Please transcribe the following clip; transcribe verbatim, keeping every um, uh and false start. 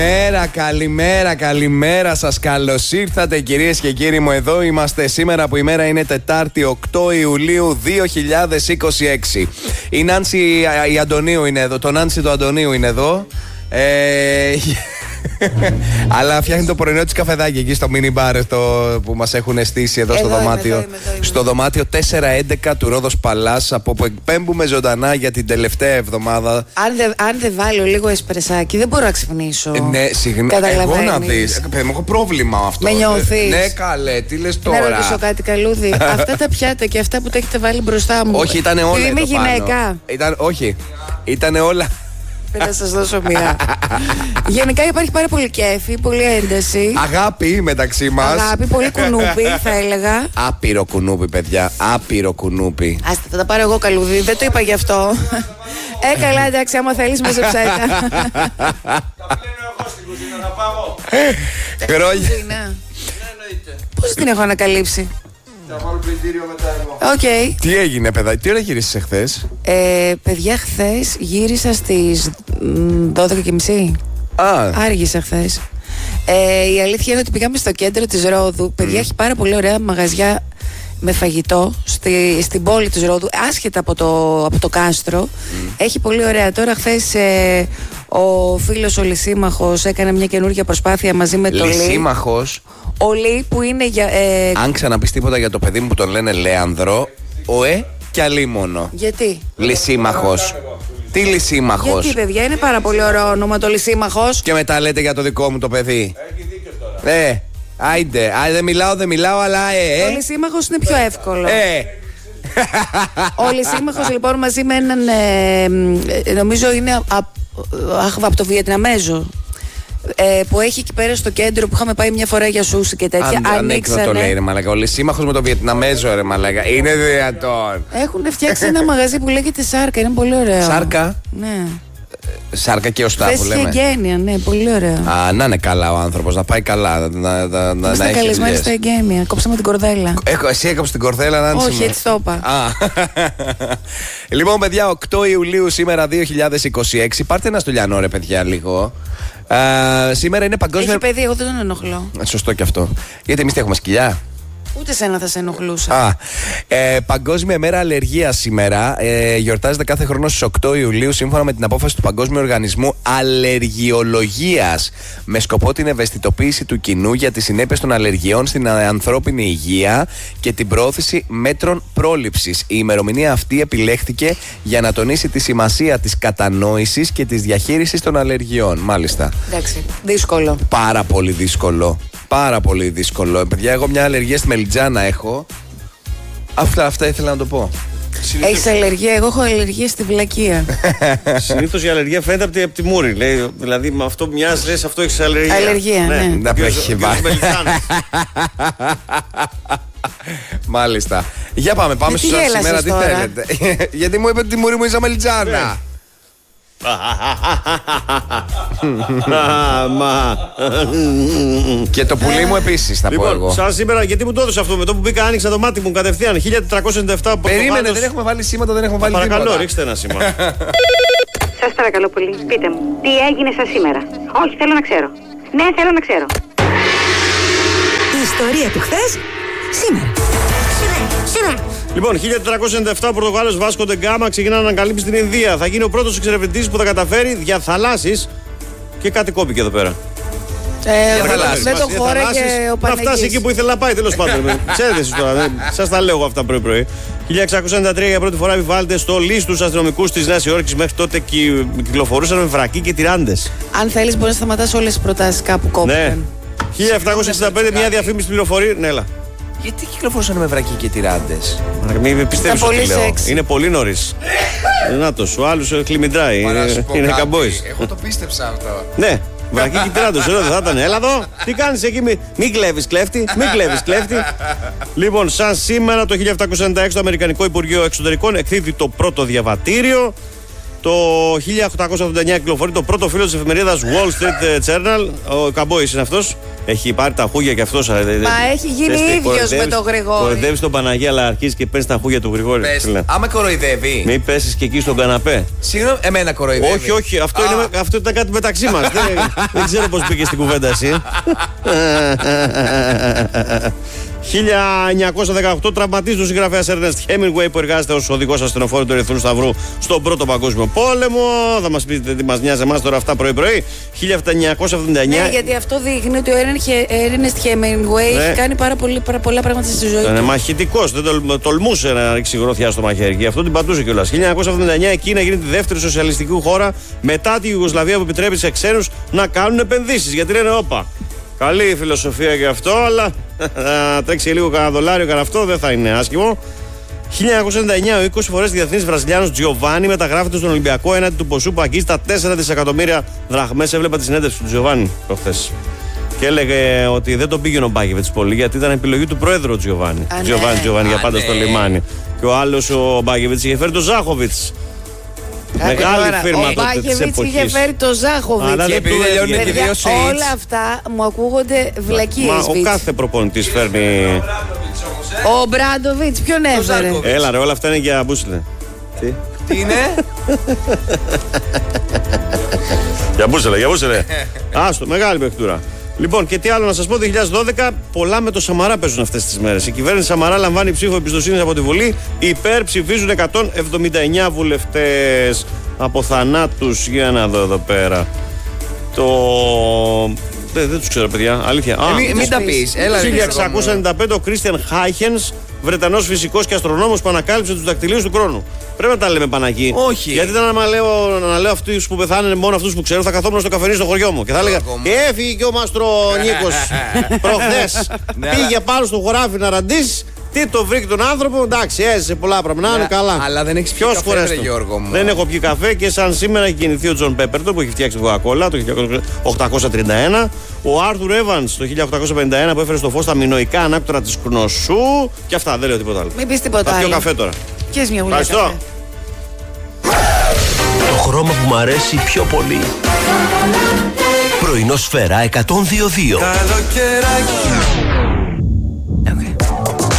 Καλημέρα, καλημέρα, καλημέρα σας. Καλώς ήρθατε κυρίες και κύριοι μου. Εδώ είμαστε σήμερα που η μέρα είναι Τετάρτη οκτώ Ιουλίου δύο χιλιάδες είκοσι έξι. Η Νάνση η Αντωνίου είναι εδώ. Το Νάνση του Αντωνίου είναι εδώ. Ε... Αλλά φτιάχνει το πρωινό της καφεδάκι εκεί στο mini bar που μας έχουν στήσει εδώ, εδώ στο δωμάτιο. Είμαι, εδώ, εδώ, εδώ. Στο δωμάτιο τετρακόσια έντεκα του Ρόδος Παλάς, από που εκπέμπουμε ζωντανά για την τελευταία εβδομάδα. Αν δεν δε βάλω λίγο εσπρεσάκι, δεν μπορώ να ξυπνήσω. Ε, ναι, συγγνώμη. Εγώ να δεις. Έχω πρόβλημα με αυτό. Με νιώθεις? Ναι, καλέ, τι λες τώρα. Να ρωτήσω κάτι, Καλούδη. Αυτά τα πιάτα και αυτά που τα έχετε βάλει μπροστά μου. Όχι, ήταν όλα. Είμαι γυναίκα. Ήταν, όχι, ήταν όλα. Να σας δώσω μία. Γενικά υπάρχει πάρα πολύ κέφι, πολύ ένταση. Αγάπη μεταξύ μας. Αγάπη, πολύ κουνούπι θα έλεγα. Άπειρο κουνούπι, παιδιά. Άπειρο κουνούπι. Άστα, θα τα πάρω εγώ, Καλούδη. Δεν το είπα γι' αυτό. Ε, καλά, εντάξει, άμα θέλεις μαζεψάτα. Τα πλένω εγώ στην κουζίνα, να πάω. Χρόνια. Πώς την έχω ανακαλύψει? Θα βάλω πλυντήριο μετά εγώ. Οκ. Okay. Τι έγινε, παιδάκι, τι ώρα γύρισες εχθές? Ε, παιδιά, χθες γύρισα στις δώδεκα και μισή. Α. Άργησα χθες. Ε, η αλήθεια είναι ότι πήγαμε στο κέντρο της Ρόδου. Παιδιά, mm. έχει πάρα πολύ ωραία μαγαζιά με φαγητό στη, στην πόλη της Ρόδου, άσχετα από το, από το κάστρο. Mm. Έχει πολύ ωραία. Τώρα χθες ε, ο φίλος ο Λυσίμαχος έκανε μια καινούργια προσπάθεια μαζί με το Λύ. Λυσίμαχος. Ο Λύ που είναι για... Ε... Αν ξαναπείς τίποτα για το παιδί μου που τον λένε Λέανδρο, ο ε και αλίμονο. Γιατί? Λυσίμαχος. Τι Λυσίμαχος? Γιατί, παιδιά, είναι πάρα πολύ ωραίο όνομα το Λυσίμαχος. Και μετά λέτε για το δικό μου το παιδί. Έχει δίκιο τώρα. Ε, άιντε, άιντε, δεν μιλάω, δεν μιλάω, αλλά ε, ε. Ο Λυσίμαχος είναι πιο εύκολο. Ε. Ο Λυσίμαχος λοιπόν μαζί με έναν, ε, νομίζω είναι από το Βιετναμέζο. Ε, που έχει εκεί πέρα στο κέντρο που είχαμε πάει μια φορά για σούσι και τέτοια. Αν ανοίξανε... το λέει ρε μαλάκα. Ο Λυσίμαχος με το Βιετναμέζο ρε μαλάκα. Είναι δυνατόν? Έχουν φτιάξει ένα μαγαζί που λέγεται Σάρκα. Είναι πολύ ωραίο. Σάρκα? Ναι. Σάρκα και οστά που λέμε. Θέση εγγένεια, ναι, πολύ ωραίο. Α, να είναι καλά ο άνθρωπος, να πάει καλά. Να, να, να, να Είμαστε καλεσμένοι στα εγγένεια. Κόψαμε την κορδέλα. Έχω, εσύ έκοψε την κορδέλα, Νάνση? Όχι, έτσι το είπα. Λοιπόν, παιδιά, οκτώ Ιουλίου σήμερα δύο χιλιάδες είκοσι έξι. Πάρτε ένα στουλιανό ρε παιδιά λίγο. Uh, σήμερα είναι παγκόσμια. Έχει παιδί, εγώ δεν τον ενοχλώ. Σωστό και αυτό. Γιατί εμείς τι έχουμε, σκυλιά? Ούτε σένα θα σε ενοχλούσα. Α, ε, Παγκόσμια μέρα αλλεργίας σήμερα. Ε, γιορτάζεται κάθε χρόνο στις οκτώ Ιουλίου σύμφωνα με την απόφαση του Παγκόσμιου Οργανισμού Αλλεργιολογίας, με σκοπό την ευαισθητοποίηση του κοινού για τις συνέπειες των αλλεργιών στην ανθρώπινη υγεία και την προώθηση μέτρων πρόληψης. Η ημερομηνία αυτή επιλέχθηκε για να τονίσει τη σημασία της κατανόησης και της διαχείρισης των αλλεργιών. Μάλιστα. Εντάξει, δύσκολο. Πάρα πολύ δύσκολο. Πάρα πολύ δύσκολο. Παιδιά, εγώ μια αλλεργία στη μελιτζάνα έχω. Αυτά, αυτά ήθελα να το πω. Έχεις αλλεργία? Εγώ έχω αλλεργία στη βλακεία. Συνήθως η αλλεργία φαίνεται από τη, από τη μούρη. Λέει, δηλαδή με αυτό μοιάζει, λες, αυτό έχεις αλλεργία. Αλλεργία, ναι. ναι. Να πει έχει βάλει. Μάλιστα. Για πάμε, πάμε στο σήμερα. Τι θέλετε? Γιατί μου είπε ότι τη μούρη μου είσαι μελιτζάνα. Και το πουλί μου επίσης θα πω εγώ. Σαν σήμερα, γιατί μου το έδωσε αυτό? Με το που μπήκα άνοιξα το μάτι μου κατευθείαν. χίλια τετρακόσια ενενήντα επτά. Περίμενε, δεν έχουμε βάλει σήματα, δεν έχουμε βάλει τίποτα. Παρακαλώ, ρίξτε ένα σήμα. Σας παρακαλώ πολύ, πείτε μου, τι έγινε σας σήμερα? Όχι, θέλω να ξέρω. Ναι, θέλω να ξέρω. Η ιστορία του χθες, σήμερα. Σήμερα. Λοιπόν, χίλια τετρακόσια ενενήντα επτά ο Πορτογάλος Βάσκο ντε Γκάμα ξεκινά να ανακαλύψει την Ινδία. Θα γίνει ο πρώτος εξερευνητής που θα καταφέρει διαθαλάσσεις. Και κάτι κόπηκε εδώ πέρα. Ε, δεν το χώραγε ο Παναγής. Να φτάσει εκεί που ήθελε να πάει, τέλος πάντων. Ξέρετε εσείς τώρα, σας τα λέω αυτά πρωί-πρωί. χίλια εξακόσια ενενήντα τρία για πρώτη φορά επιβάλλεται στο Λύς τους αστυνομικούς της Νέας Υόρκης. Μέχρι τότε κυκλοφορούσαν με βρακί και τυράντες. Αν θέλεις, μπορεί να σταματάς όλες τις προτάσεις κάπου κόπηκαν. Ναι. χίλια επτακόσια εξήντα πέντε μια διαφήμιση πληροφορεί. Ναι, έλα. Γιατί κυκλοφορούσαν με βρακί και τυράντες? Μην πιστεύεις ότι λέω. Σεξι. Είναι πολύ νωρίς. Νάτος, ο άλλος χλιμιντράει. Είναι, είναι καμπόης. Εγώ το πίστεψα αυτό. Ναι, βρακί και τυράντος. Εδώ δεν θα ήταν. Έλα εδώ. Τι κάνεις εκεί? Μην μη κλέβεις κλέφτη. Μην κλέβεις κλέφτη. Λοιπόν, σαν σήμερα το χίλια επτακόσια ενενήντα έξι το Αμερικανικό Υπουργείο Εξωτερικών εκδίδει το πρώτο διαβατήριο. Το χίλια οκτακόσια ογδόντα εννιά κυκλοφορεί το πρώτο φύλλο της εφημερίδας Wall Street Journal. Ο Καμπόης είναι αυτός. Έχει πάρει τα χούγια και αυτός. Μα έχει γίνει ίδιος με τον Γρηγόρη. Κοροϊδεύεις τον Παναγία, αλλά αρχίζει και παίρνει τα χούγια του Γρηγόρη. Πες, άμα κοροϊδεύει. Μην πέσεις και εκεί στον καναπέ. Συγγνώμη, εμένα κοροϊδεύει. Όχι, όχι, αυτό, είναι, αυτό ήταν κάτι μεταξύ μας. δεν, δεν ξέρω πώς πήγε στην κουβέντα εσύ. χίλια εννιακόσια δεκαοκτώ τραυματίζει ο συγγραφέας Ernest Hemingway που εργάζεται ως οδηγός ασθενοφόρου του Ερυθρού Σταυρού στον Πρώτο Παγκόσμιο Πόλεμο. Θα μας πείτε τι μας νοιάζει εμάς τώρα αυτά πρωί-πρωί. χίλια εννιακόσια εβδομήντα εννιά. Ναι, γιατί αυτό δείχνει ότι ο Ernest Hemingway ναι. έχει κάνει πάρα, πολύ, πάρα πολλά πράγματα στη ζωή του. Είναι μαχητικός, δεν τολ, τολμούσε να ρίξει γροθιά στο μαχαίρι και αυτό την πατούσε κιόλας. χίλια εννιακόσια εβδομήντα εννιά η Κίνα γίνεται τη δεύτερη σοσιαλιστική χώρα μετά τη Ιουγκοσλαβία που επιτρέπει σε ξένους να κάνουν επενδύσεις. Γιατί λένε, όπα. Καλή φιλοσοφία και αυτό, αλλά να τρέξει λίγο κανένα δολάριο, κανένα αυτό δεν θα είναι άσχημο. χίλια εννιακόσια ενενήντα εννιά ο είκοσι φορές διεθνής Βραζιλιάνος Τζιοβάνι μεταγράφεται στον Ολυμπιακό έναντι του ποσού που αγγίζει τα τέσσερα δισεκατομμύρια δραχμές. Έβλεπα τη συνέντευξη του Τζιοβάνι προχθές. Και έλεγε ότι δεν τον πήγαινε ο Μπάκεβιτς πολύ γιατί ήταν επιλογή του πρόεδρου Τζιοβάνι. Τζιοβάνι, Τζιοβάνι για πάντα στο λιμάνι. Και ο άλλος ο Μπάκεβιτς είχε φέρει τον Ζάχοβιτς. Μεγάλη τώρα, φίρμα ο τότε της εποχής. είχε φέρει το Ζάχοβιτς. Και επειδή τελειώνουν και δύο σεϊτς. Όλα αυτά μου ακούγονται βλακίες. Μα ο κάθε προπονητής φέρνει. Ο Μπράντοβιτς ποιον έφερε? Έλα ρε, όλα αυτά είναι για μπούσλε. Τι? Τι είναι? Για μπούσλε, για μπούσλε. Άστο, μεγάλη παιχτούρα. Λοιπόν, και τι άλλο να σας πω, δύο χιλιάδες δώδεκα πολλά με το Σαμαρά παίζουν αυτές τις μέρες. Η κυβέρνηση Σαμαρά λαμβάνει ψήφο εμπιστοσύνης από τη Βουλή. Υπέρ ψηφίζουν εκατόν εβδομήντα εννιά βουλευτές. Από θανάτους, για να δω εδώ πέρα. Το... Δεν, δεν τους ξέρω, παιδιά, αλήθεια. Ε, μην μην τα πεις. Έλα, χίλια εξακόσια ενενήντα πέντε ο Κρίστιαν Χάιχενς, Βρετανός φυσικός και αστρονόμος που ανακάλυψε τους δακτυλίους του χρόνου. Πρέπει να τα λέμε Παναγί. Όχι. Γιατί ήταν να λέω, να λέω αυτούς που πεθάνουν μόνο αυτούς που ξέρω, θα καθόμουν στο καφενείο στο χωριό μου. Και θα έλεγα έφυγε και ο Μάστρο Νίκος προχθές. Πήγε πάνω στο χωράφι να ραντίσει. Τι το βρήκε τον άνθρωπο, εντάξει, έζησε πολλά πράγματα. Να είναι καλά. Αλλά δεν έχεις πιει καφέ, ρε Γιώργο μου. Δεν έχω πιει καφέ και σαν σήμερα έχει γεννηθεί ο Τζον Πέπερτον που έχει φτιάξει την Coca-Cola το χίλια οκτακόσια τριάντα ένα. Ο Άρθουρ Εύανς το χίλια οκτακόσια πενήντα ένα που έφερε στο φως τα μινοϊκά ανάκτορα της Κνωσού. Και αυτά, δεν λέω τίποτα άλλο. Μην πεις τίποτα άλλο. Θα πιω άλλο. καφέ τώρα. Πιες μια γουλιά καφέ. Το χρώμα που μου αρέσει πιο πολύ. Πρωινό Σφαίρα εκατόν δύο κόμμα δύο. Καλοκαιράκι